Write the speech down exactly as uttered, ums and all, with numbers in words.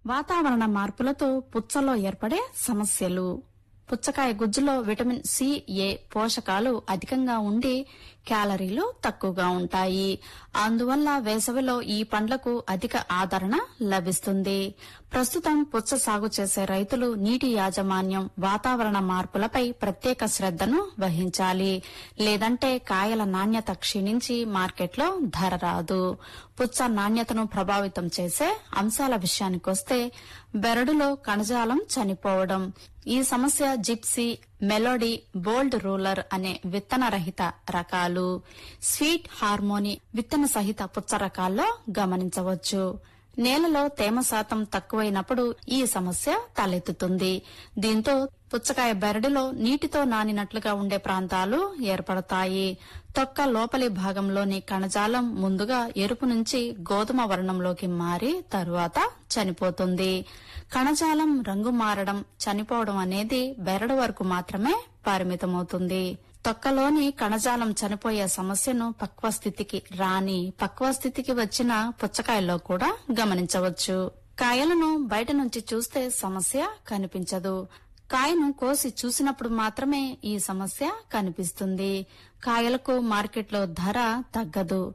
వాతావరణ మార్పులతో పుచ్చలో ఏర్పడే సమస్యలు. పుచ్చకాయ గుజ్జులో విటమిన్ సి, ఏ పోషకాలు అధికంగా ఉండి క్యాలరీలు తక్కువగా ఉంటాయి. అందువల్ల వేసవిలో ఈ పండ్లకు అధిక ఆదరణ లభిస్తుంది. ప్రస్తుతం పుచ్చ సాగు చేసే రైతులు నీటి యాజమాన్యం, వాతావరణ మార్పులపై ప్రత్యేక శ్రద్ధను వహించాలి. లేదంటే కాయల నాణ్యత క్షీణించి మార్కెట్లో ధర రాదు. పుచ్చ నాణ్యతను ప్రభావితం చేసే అంశాల విషయానికొస్తే బెరడులో కణజాలం చనిపోవడం. ఈ సమస్య జిప్సీ, మెలోడీ, బోల్డ్ రూలర్ అనే విత్తన రహిత రకాలు, స్వీట్ హార్మోని విత్తన సహిత పుచ్చ రకాల్లో గమనించవచ్చు. నేలలో తేమ శాతం తక్కువైనప్పుడు ఈ సమస్య తలెత్తుతుంది. దీంతో పుచ్చకాయ బెరడులో నీటితో నానినట్లుగా ఉండే ప్రాంతాలు ఏర్పడతాయి. తొక్క లోపలి భాగంలోని కణజాలం ముందుగా ఎరుపు నుంచి గోధుమ వర్ణంలోకి మారి తరువాత చనిపోతుంది. కణజాలం రంగు మారడం, చనిపోవడం అనేది బెరడు వరకు మాత్రమే పరిమితమవుతుంది. తొక్కలోని కణజాలం చనిపోయే సమస్యను పక్వ స్థితికి రాని, పక్వ స్థితికి వచ్చిన పుచ్చకాయల్లో కూడా గమనించవచ్చు. కాయలను బయట నుంచి చూస్తే సమస్య కనిపించదు. కాయను కోసి చూసినప్పుడు మాత్రమే ఈ సమస్య కనిపిస్తుంది. కాయలకు మార్కెట్లో ధర తగ్గదు.